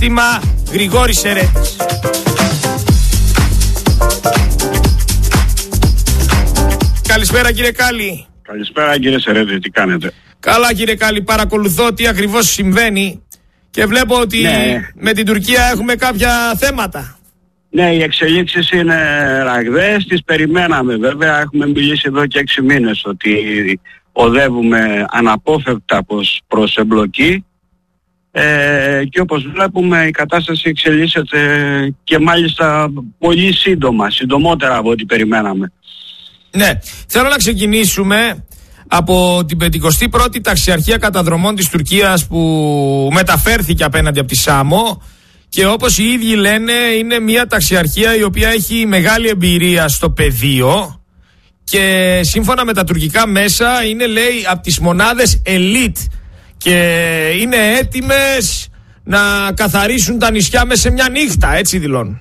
σύστημα. Γρηγόρης Σερέτης. Καλησπέρα κύριε Κάλλη. Καλησπέρα κύριε Σερέτη, τι κάνετε? Καλά κύριε Κάλλη, παρακολουθώ τι ακριβώς συμβαίνει και βλέπω ότι με την Τουρκία έχουμε κάποια θέματα. Ναι, οι εξελίξεις είναι ραγδαίες, τις περιμέναμε βέβαια, έχουμε μιλήσει εδώ και 6 μήνες ότι οδεύουμε αναπόφευκτα προς εμπλοκή και όπως βλέπουμε η κατάσταση εξελίσσεται και μάλιστα πολύ σύντομα, συντομότερα από ό,τι περιμέναμε. Ναι, θέλω να ξεκινήσουμε από την 51η Ταξιαρχία Καταδρομών της Τουρκίας που μεταφέρθηκε απέναντι από τη Σάμο και όπως οι ίδιοι λένε είναι μια ταξιαρχία η οποία έχει μεγάλη εμπειρία στο πεδίο και σύμφωνα με τα τουρκικά μέσα είναι λέει από τις μονάδες elite και είναι έτοιμες να καθαρίσουν τα νησιά μέσα σε μια νύχτα, έτσι δηλώνουν.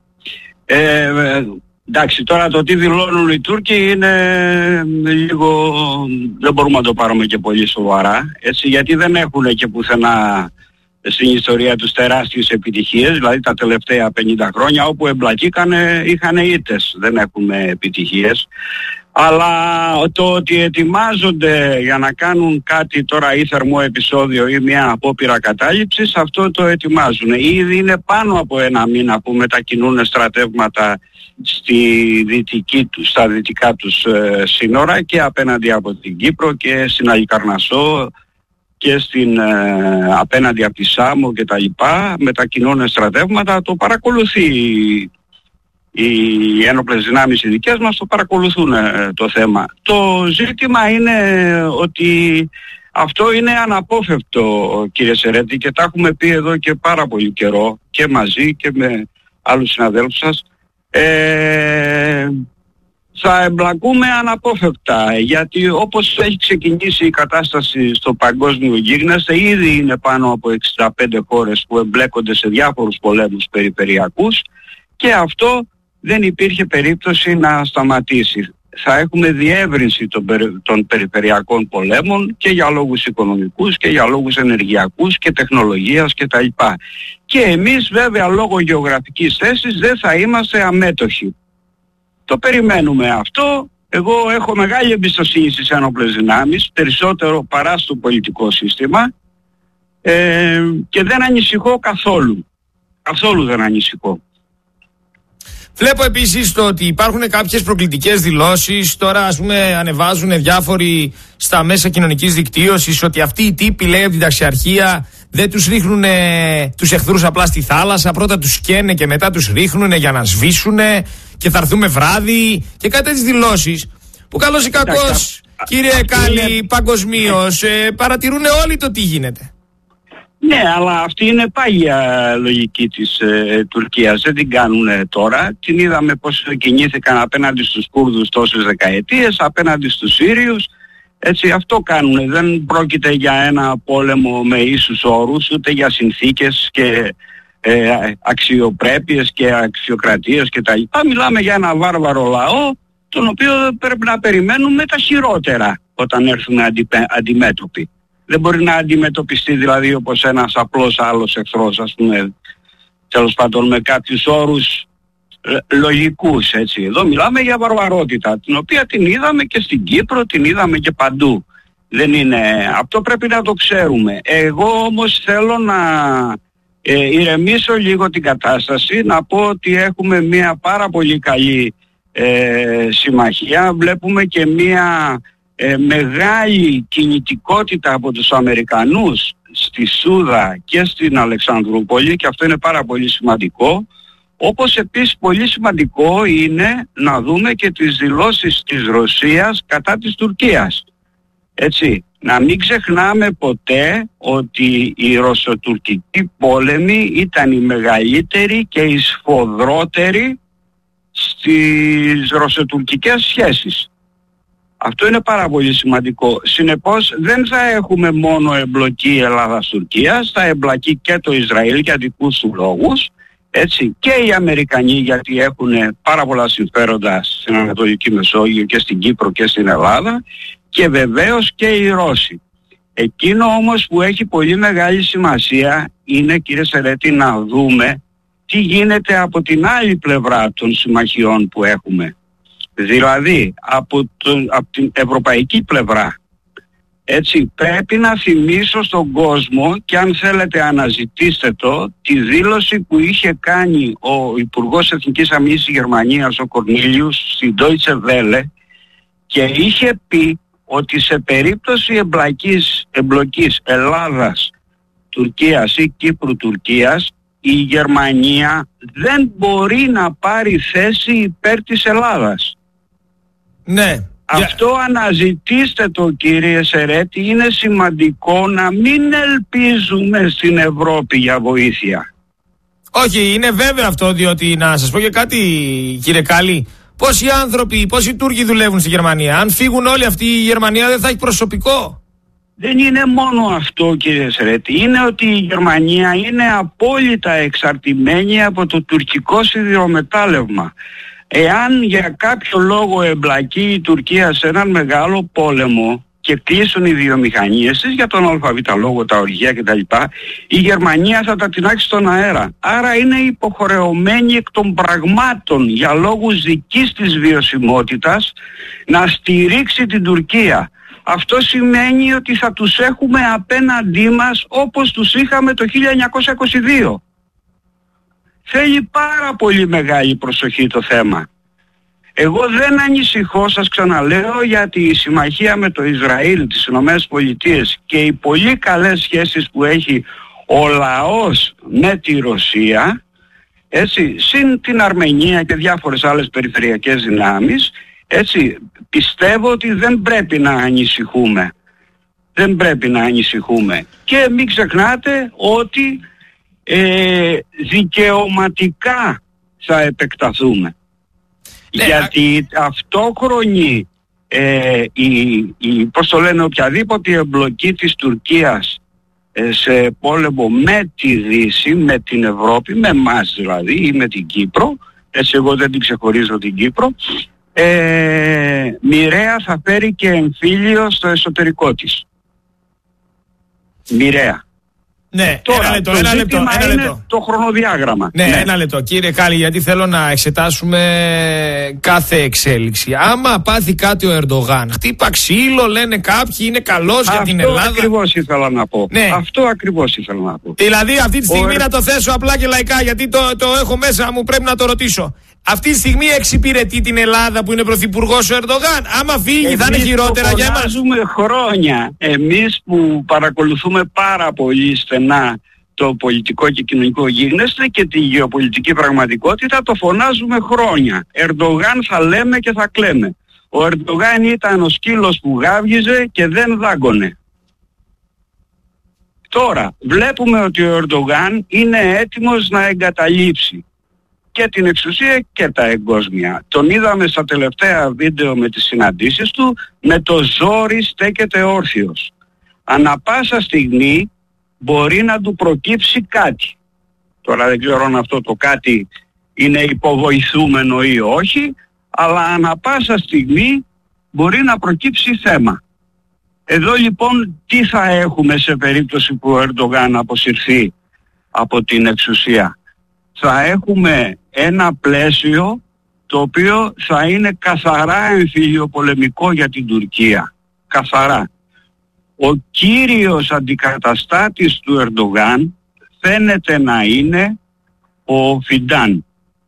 Εντάξει, τώρα το τι δηλώνουν οι Τούρκοι είναι λίγο, δεν μπορούμε να το πάρουμε και πολύ σοβαρά, έτσι, γιατί δεν έχουν και πουθενά στην ιστορία τους τεράστιες επιτυχίες, δηλαδή τα τελευταία 50 χρόνια όπου εμπλακήκανε είχαν ήττες, δεν έχουμε επιτυχίες. Αλλά το ότι ετοιμάζονται για να κάνουν κάτι τώρα ή θερμό επεισόδιο ή μια απόπειρα κατάληψης, αυτό το ετοιμάζουν. Ήδη είναι πάνω από 1 μήνα που μετακινούν στρατεύματα στα δυτικά τους σύνορα και απέναντι από την Κύπρο και στην Αλικαρνασσό και απέναντι από τη Σάμο και τα λοιπά. Μετακινούν στρατεύματα, το παρακολουθεί οι ένοπλες δυνάμεις οι δικές μας, το παρακολουθούν το θέμα. Το ζήτημα είναι ότι αυτό είναι αναπόφευκτο κύριε Σερέτη και τα έχουμε πει εδώ και πάρα πολύ καιρό και μαζί και με άλλους συναδέλφους σας. Θα εμπλακούμε αναπόφευκτα γιατί όπως έχει ξεκινήσει η κατάσταση στο παγκόσμιο γίγνεσθε ήδη είναι πάνω από 65 χώρες που εμπλέκονται σε διάφορους πολέμους περιφερειακούς και αυτό δεν υπήρχε περίπτωση να σταματήσει. Θα έχουμε διεύρυνση των περιφερειακών πολέμων και για λόγους οικονομικούς και για λόγους ενεργειακούς και τεχνολογίας κτλ. Και εμείς βέβαια λόγω γεωγραφικής θέσης δεν θα είμαστε αμέτωχοι. Το περιμένουμε αυτό. Εγώ έχω μεγάλη εμπιστοσύνη στις ένοπλες δυνάμεις, περισσότερο παρά στο πολιτικό σύστημα και δεν ανησυχώ καθόλου. Καθόλου δεν ανησυχώ. Βλέπω επίσης το ότι υπάρχουν κάποιες προκλητικές δηλώσεις. Τώρα ας πούμε ανεβάζουν διάφοροι στα μέσα κοινωνικής δικτύωσης ότι αυτοί οι τύποι λέει από την ταξιαρχία δεν τους ρίχνουν τους εχθρούς απλά στη θάλασσα. Πρώτα τους σκαίνε και μετά τους ρίχνουν για να σβήσουν και θα έρθουμε βράδυ και κάτι τέτοιες δηλώσεις που καλώς ή κακώς κύριε Κάλλη παγκοσμίως παρατηρούν όλοι το τι γίνεται. Ναι, αλλά αυτή είναι πάγια λογική της Τουρκίας. Δεν την κάνουν τώρα. Την είδαμε πως κινήθηκαν απέναντι στους Κούρδους τόσες δεκαετίες, απέναντι στους Σύριους. Έτσι, αυτό κάνουν. Δεν πρόκειται για ένα πόλεμο με ίσους όρους, ούτε για συνθήκες και αξιοπρέπειες και αξιοκρατίες κτλ. Μιλάμε για ένα βάρβαρο λαό, τον οποίο πρέπει να περιμένουμε τα χειρότερα όταν έρθουμε αντιμέτωποι. Δεν μπορεί να αντιμετωπιστεί δηλαδή όπως ένας απλός άλλος εχθρός, ας πούμε, τέλος πάντων με κάποιους όρους λογικούς, έτσι. Εδώ μιλάμε για βαρβαρότητα, την οποία την είδαμε και στην Κύπρο, την είδαμε και παντού. Δεν είναι, αυτό πρέπει να το ξέρουμε. Εγώ όμως θέλω να ηρεμήσω λίγο την κατάσταση, να πω ότι έχουμε μια πάρα πολύ καλή συμμαχία, βλέπουμε και μια μεγάλη κινητικότητα από τους Αμερικανούς στη Σούδα και στην Αλεξανδρούπολη και αυτό είναι πάρα πολύ σημαντικό. Όπως επίσης πολύ σημαντικό είναι να δούμε και τις δηλώσεις της Ρωσίας κατά της Τουρκίας. Έτσι, να μην ξεχνάμε ποτέ ότι η ρωσοτουρκική πόλεμη ήταν η μεγαλύτερη και η σφοδρότερη στις ρωσοτουρκικές σχέσεις. Αυτό είναι πάρα πολύ σημαντικό. Συνεπώς δεν θα έχουμε μόνο εμπλοκή Ελλάδας-Τουρκίας, θα εμπλακεί και το Ισραήλ για δικούς του λόγους, έτσι, και οι Αμερικανοί γιατί έχουν πάρα πολλά συμφέροντα στην Ανατολική Μεσόγειο και στην Κύπρο και στην Ελλάδα και βεβαίως και οι Ρώσοι. Εκείνο όμως που έχει πολύ μεγάλη σημασία είναι, κύριε Σερέτη, να δούμε τι γίνεται από την άλλη πλευρά των συμμαχιών που έχουμε. Δηλαδή από την ευρωπαϊκή πλευρά. Έτσι, πρέπει να θυμίσω στον κόσμο, και αν θέλετε αναζητήστε το, τη δήλωση που είχε κάνει ο Υπουργός Εθνικής Αμήνης της Γερμανίας, ο Κορνίλιους, στην Deutsche Welle, και είχε πει ότι σε περίπτωση εμπλοκής Ελλάδας, Τουρκίας ή Κύπρου-Τουρκίας, η Γερμανία δεν μπορεί να πάρει θέση υπέρ της Ελλάδας. Ναι. Αυτό αναζητήστε το, κύριε Σερέτη, είναι σημαντικό να μην ελπίζουμε στην Ευρώπη για βοήθεια. Όχι, είναι βέβαιο αυτό, διότι να σας πω και κάτι, κύριε Κάλλη, πόσοι άνθρωποι, πόσοι Τούρκοι δουλεύουν στη Γερμανία? Αν φύγουν όλοι αυτοί, η Γερμανία δεν θα έχει προσωπικό. Δεν είναι μόνο αυτό, κύριε Σερέτη, είναι ότι η Γερμανία είναι απόλυτα εξαρτημένη από το τουρκικό σιδηρομετάλλευμα. Εάν για κάποιο λόγο εμπλακεί η Τουρκία σε έναν μεγάλο πόλεμο και κλείσουν οι βιομηχανίες της, για τον αλφαβήτα λόγο, τα ορυχεία κτλ., η Γερμανία θα τα τεινάξει στον αέρα. Άρα είναι υποχρεωμένη εκ των πραγμάτων, για λόγους δικής της βιωσιμότητας, να στηρίξει την Τουρκία. Αυτό σημαίνει ότι θα τους έχουμε απέναντί μας όπως τους είχαμε το 1922. Θέλει πάρα πολύ μεγάλη προσοχή το θέμα. Εγώ δεν ανησυχώ, σας ξαναλέω, γιατί η συμμαχία με το Ισραήλ, τις Ηνωμένες Πολιτείες και οι πολύ καλές σχέσεις που έχει ο λαός με τη Ρωσία, έτσι, συν την Αρμενία και διάφορες άλλες περιφερειακές δυνάμεις, έτσι, πιστεύω ότι δεν πρέπει να ανησυχούμε. Δεν πρέπει να ανησυχούμε. Και μην ξεχνάτε ότι δικαιωματικά θα επεκταθούμε. Ναι. Γιατί ταυτόχρονη πώς το λένε, οποιαδήποτε εμπλοκή της Τουρκίας σε πόλεμο με τη Δύση, με την Ευρώπη, με εμάς δηλαδή ή με την Κύπρο, έτσι εγώ δεν την ξεχωρίζω την Κύπρο, μοιραία θα φέρει και εμφύλιο στο εσωτερικό της. Μοιραία. Ναι, τώρα, ένα λεπτό. Το χρονοδιάγραμμα. Ναι, ένα λεπτό. Κύριε Κάλλη, γιατί θέλω να εξετάσουμε κάθε εξέλιξη. Άμα πάθει κάτι ο Ερντογάν, χτύπα ξύλο, λένε κάποιοι, είναι καλός για την Ελλάδα. Αυτό ακριβώς ήθελα να πω. Ναι. Αυτό ακριβώς ήθελα να πω. Δηλαδή αυτή τη στιγμή να το θέσω απλά και λαϊκά, γιατί το έχω μέσα μου, πρέπει να το ρωτήσω. Αυτή τη στιγμή εξυπηρετεί την Ελλάδα που είναι πρωθυπουργός ο Ερντογάν? Άμα φύγει θα είναι χειρότερα για εμάς? Φωνάζουμε χρόνια. Εμείς που παρακολουθούμε πάρα πολύ στενά το πολιτικό και κοινωνικό γίγνεσθε και τη γεωπολιτική πραγματικότητα, το φωνάζουμε χρόνια. Ερντογάν θα λέμε και θα κλαίμε. Ο Ερντογάν ήταν ο σκύλος που γάβγιζε και δεν δάγκωνε. Τώρα βλέπουμε ότι ο Ερντογάν είναι έτοιμος να εγκαταλείψει και την εξουσία και τα εγκόσμια. Τον είδαμε στα τελευταία βίντεο με τις συναντήσεις του, με το ζόρι στέκεται όρθιος. Ανά πάσα στιγμή μπορεί να του προκύψει κάτι. Τώρα δεν ξέρω αν αυτό το κάτι είναι υποβοηθούμενο ή όχι, αλλά ανά πάσα στιγμή μπορεί να προκύψει θέμα. Εδώ λοιπόν τι θα έχουμε σε περίπτωση που ο Ερντογάν αποσυρθεί από την εξουσία? Θα έχουμε ένα πλαίσιο το οποίο θα είναι καθαρά εμφυλιοπολεμικό για την Τουρκία. Καθαρά. Ο κύριος αντικαταστάτης του Ερντογάν φαίνεται να είναι ο Φιντάν.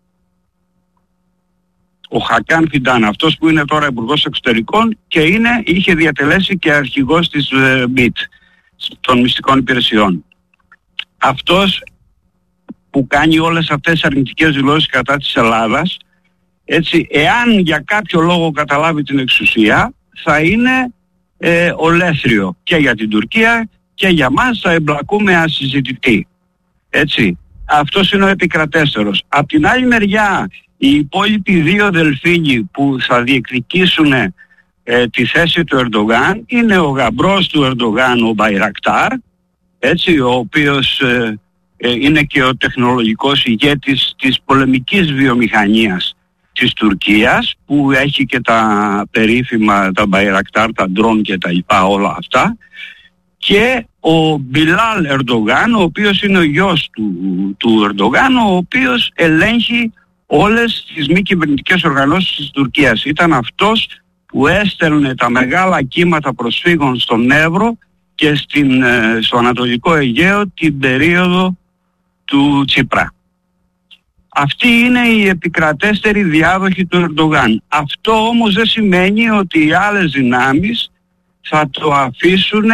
Ο Χακάν Φιντάν, αυτός που είναι τώρα υπουργός εξωτερικών και είχε διατελέσει και αρχηγός της ΜΙΤ, των μυστικών υπηρεσιών. Αυτός που κάνει όλες αυτές τις αρνητικές δηλώσεις κατά της Ελλάδας, έτσι, εάν για κάποιο λόγο καταλάβει την εξουσία, θα είναι ολέθριο και για την Τουρκία και για μας, θα εμπλακούμε ασυζητητοί. Έτσι, αυτός είναι ο επικρατέστερος. Απ' την άλλη μεριά, οι υπόλοιποι δύο δελφίνοι που θα διεκδικήσουν τη θέση του Ερντογάν είναι ο γαμπρός του Ερντογάν, ο Μπαϊρακτάρ, έτσι, ο οποίος είναι και ο τεχνολογικός ηγέτης της πολεμικής βιομηχανίας της Τουρκίας, που έχει και τα περίφημα, τα Μπαϊρακτάρ, τα ντρόν και τα λοιπά, όλα αυτά, και ο Μπιλάλ Ερντογάν, ο οποίος είναι ο γιος του Ερντογάν, ο οποίος ελέγχει όλες τις μη κυβερνητικές οργανώσεις της Τουρκίας. Ήταν αυτός που έστελνε τα μεγάλα κύματα προσφύγων στον Εύρο και στο Ανατολικό Αιγαίο την περίοδο του Τσίπρα. Αυτή είναι η επικρατέστερη διάδοχη του Ερντογάν. Αυτό όμως δεν σημαίνει ότι οι άλλες δυνάμεις θα το αφήσουν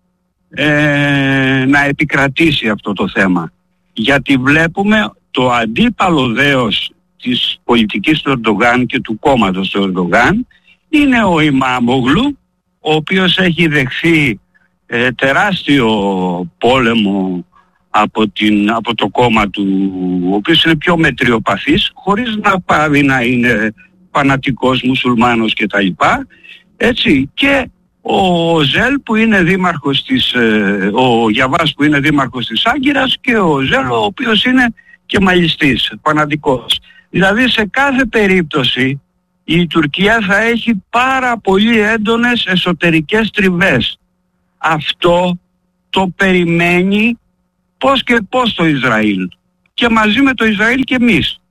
να επικρατήσει αυτό το θέμα. Γιατί βλέπουμε το αντίπαλο δέος της πολιτικής του Ερντογάν και του κόμματος του Ερντογάν είναι ο Ιμάμογλου, ο οποίος έχει δεχθεί τεράστιο πόλεμο από το κόμμα του, ο οποίος είναι πιο μετριοπαθής, χωρίς να πάβει να είναι φανατικός μουσουλμάνος κτλ. Έτσι, και ο Ζέλ που είναι δήμαρχος ο Γιαβάς που είναι δήμαρχος της Άγκυρας, και ο Ζέλ ο οποίος είναι κεμαλιστής, φανατικός. Δηλαδή σε κάθε περίπτωση η Τουρκία θα έχει πάρα πολύ έντονες εσωτερικές τριβές. Αυτό το περιμένει πώς και πώς το Ισραήλ, και μαζί με το Ισραήλ και εμείς.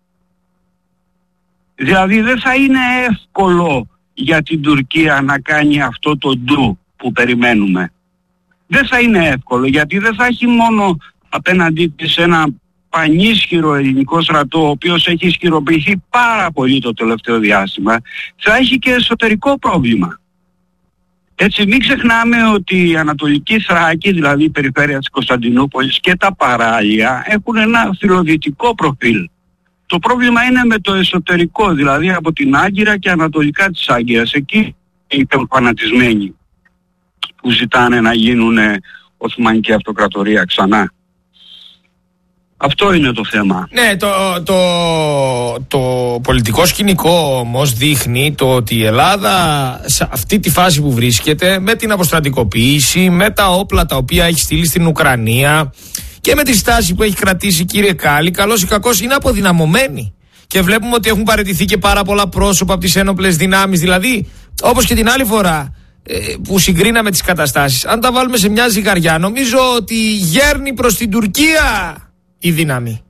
Δηλαδή δεν θα είναι εύκολο για την Τουρκία να κάνει αυτό το ντου που περιμένουμε. Δεν θα είναι εύκολο, γιατί δεν θα έχει μόνο απέναντί της ένα πανίσχυρο ελληνικό στρατό, ο οποίος έχει ισχυροποιηθεί πάρα πολύ το τελευταίο διάστημα, θα έχει και εσωτερικό πρόβλημα. Έτσι, μην ξεχνάμε ότι η Ανατολική Θράκη, δηλαδή η περιφέρεια της Κωνσταντινούπολης και τα παράλια, έχουν ένα φιλοδυτικό προφίλ. Το πρόβλημα είναι με το εσωτερικό, δηλαδή από την Άγκυρα και ανατολικά της Άγκυρας. Εκεί οι φανατισμένοι που ζητάνε να γίνουν Οθωμανική Αυτοκρατορία ξανά. Αυτό είναι το θέμα. Ναι, το πολιτικό σκηνικό όμως δείχνει το ότι η Ελλάδα σε αυτή τη φάση που βρίσκεται, με την αποστρατικοποίηση, με τα όπλα τα οποία έχει στείλει στην Ουκρανία και με τη στάση που έχει κρατήσει, κύριε Κάλλη, καλώς ή κακώς είναι αποδυναμωμένη. Και βλέπουμε ότι έχουν παραιτηθεί και πάρα πολλά πρόσωπα από τις ένοπλες δυνάμεις. Δηλαδή, όπως και την άλλη φορά που συγκρίναμε τις καταστάσεις, αν τα βάλουμε σε μια ζυγαριά, νομίζω ότι γέρνει προς την Τουρκία η δύναμη.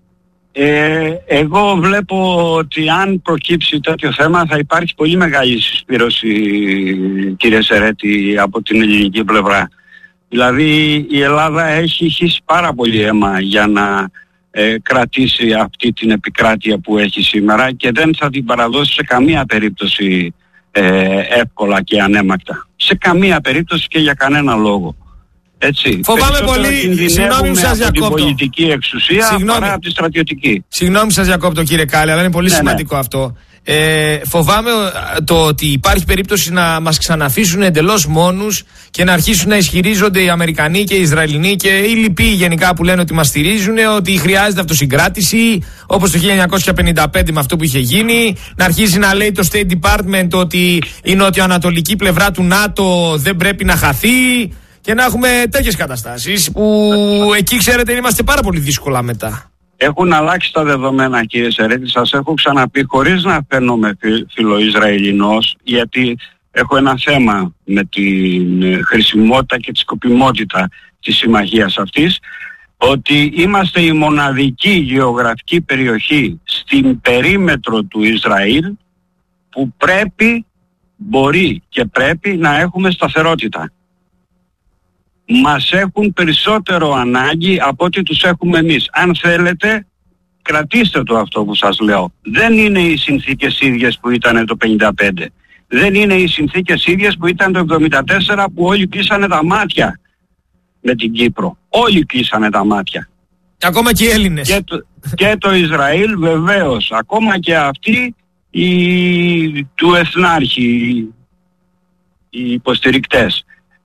Εγώ βλέπω ότι αν προκύψει τέτοιο θέμα θα υπάρχει πολύ μεγάλη συσπήρωση, κύριε Σερέτη, από την ελληνική πλευρά. Δηλαδή η Ελλάδα έχει χύσει πάρα πολύ αίμα για να κρατήσει αυτή την επικράτεια που έχει σήμερα, και δεν θα την παραδώσει σε καμία περίπτωση εύκολα και ανέμακτα. Σε καμία περίπτωση και για κανένα λόγο. Έτσι. Φοβάμαι πολύ, συγγνώμη που σας διακόπτω, από την πολιτική εξουσία παρά από τη στρατιωτική. Συγγνώμη που σας διακόπτω, κύριε Κάλλη, αλλά είναι πολύ σημαντικό αυτό. Φοβάμαι το ότι υπάρχει περίπτωση να μας ξαναφήσουν εντελώς μόνους και να αρχίσουν να ισχυρίζονται οι Αμερικανοί και οι Ισραηλινοί και οι λοιποί γενικά που λένε ότι μας στηρίζουν, ότι χρειάζεται αυτοσυγκράτηση όπως το 1955 με αυτό που είχε γίνει, να αρχίσει να λέει το State Department ότι η νοτιοανατολική πλευρά του ΝΑΤΟ δεν πρέπει να χαθεί, και να έχουμε τέτοιες καταστάσεις που εκεί, ξέρετε, είμαστε πάρα πολύ δύσκολα μετά. Έχουν αλλάξει τα δεδομένα, κύριε Σερέτη, σας έχω ξαναπεί, χωρίς να φαίνομαι φιλοϊσραηλινός, γιατί έχω ένα θέμα με την χρησιμότητα και τη σκοπιμότητα της συμμαχίας αυτής, ότι είμαστε η μοναδική γεωγραφική περιοχή στην περίμετρο του Ισραήλ που μπορεί και πρέπει να έχουμε σταθερότητα. Μας έχουν περισσότερο ανάγκη από ό,τι τους έχουμε εμείς. Αν θέλετε, κρατήστε το αυτό που σας λέω. Δεν είναι οι συνθήκες ίδιες που ήταν το 1955. Δεν είναι οι συνθήκες ίδιες που ήταν το 1974, που όλοι κλείσανε τα μάτια με την Κύπρο. Όλοι κλείσανε τα μάτια. Ακόμα και οι Έλληνες. Και το Ισραήλ βεβαίως. Ακόμα και αυτοί του Εθνάρχη, οι υποστηρικτές.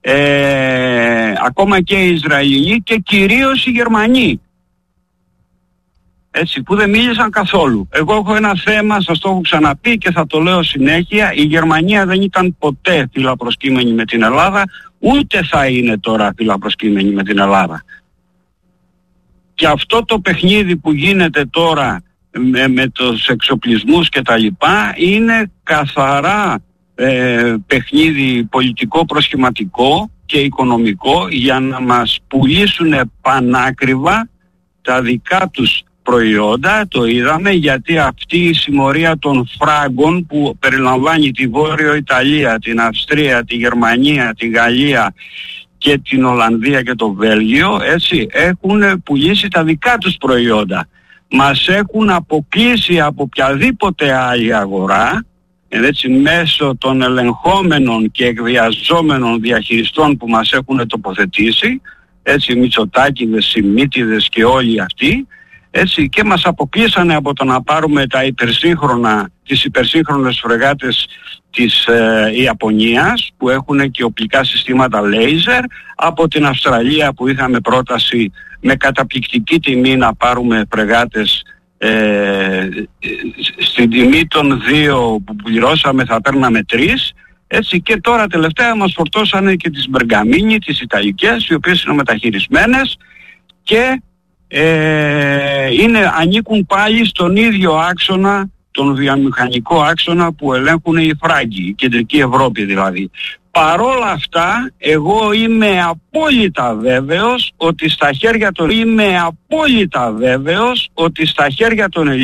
Ακόμα και οι Ισραηλοί και κυρίως οι Γερμανοί, έτσι, που δεν μίλησαν καθόλου. Εγώ έχω ένα θέμα, σας το έχω ξαναπεί και θα το λέω συνέχεια: η Γερμανία δεν ήταν ποτέ φιλαπροσκύμενη με την Ελλάδα, ούτε θα είναι τώρα φιλαπροσκύμενη με την Ελλάδα. Και αυτό το παιχνίδι που γίνεται τώρα με τους εξοπλισμούς και τα λοιπά είναι καθαρά παιχνίδι πολιτικό προσχηματικό, και οικονομικό για να μας πουλήσουν πανάκριβα τα δικά τους προϊόντα. Το είδαμε, γιατί αυτή η συμμορία των φράγκων που περιλαμβάνει τη Βόρειο Ιταλία, την Αυστρία, τη Γερμανία, τη Γαλλία και την Ολλανδία και το Βέλγιο, έτσι, έχουν πουλήσει τα δικά τους προϊόντα. Μας έχουν αποκλείσει από οποιαδήποτε άλλη αγορά, έτσι, μέσω των ελεγχόμενων και εκβιαζόμενων διαχειριστών που μας έχουν τοποθετήσει, έτσι, Μητσοτάκηδες, Σιμίτιδες και όλοι αυτοί, έτσι, και μας αποκλείσανε από το να πάρουμε τις υπερσύγχρονες φρεγάτες της Ιαπωνίας που έχουν και οπλικά συστήματα λέιζερ, από την Αυστραλία που είχαμε πρόταση με καταπληκτική τιμή να πάρουμε φρεγάτες στην τιμή των 2 που πληρώσαμε θα παίρναμε 3, έτσι, και τώρα τελευταία μας φορτώσανε και τις Μπεργαμίνι, τις Ιταλικές, οι οποίες είναι μεταχειρισμένες και ανήκουν πάλι στον ίδιο άξονα, τον βιομηχανικό άξονα που ελέγχουν οι Φράγκοι, η κεντρική Ευρώπη δηλαδή. Παρόλα αυτά, εγώ είμαι απόλυτα βέβαιος ότι στα χέρια των